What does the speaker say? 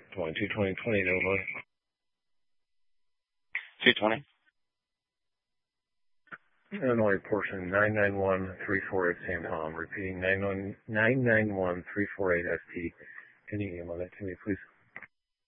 22020 Illinois. 220. Illinois portion 991348 Sam Tom. Repeating 991348 ST. Can you email that to me, please?